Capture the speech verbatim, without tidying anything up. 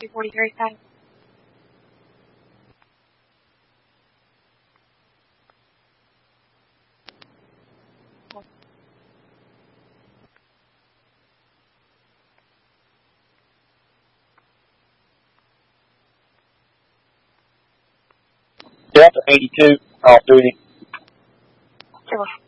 two forty-three, got it. Delta eighty-two, off duty. Sure.